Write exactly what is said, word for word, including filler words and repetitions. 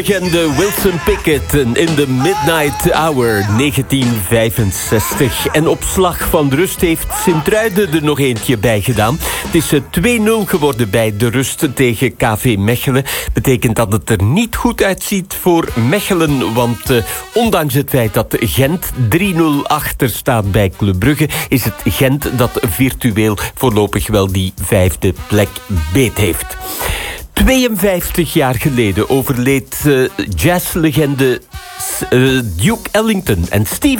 Legende Wilson Pickett in the Midnight Hour negentien vijfenzestig. En op slag van de rust heeft Sint-Truiden er nog eentje bij gedaan. Het is twee nul geworden bij de rust tegen K V Mechelen. Betekent dat het er niet goed uitziet voor Mechelen. Want uh, ondanks het feit dat Gent drie nul achter staat bij Club Brugge, is het Gent dat virtueel voorlopig wel die vijfde plek beet heeft. tweeënvijftig jaar geleden overleed uh, jazzlegende uh, Duke Ellington. En Stevie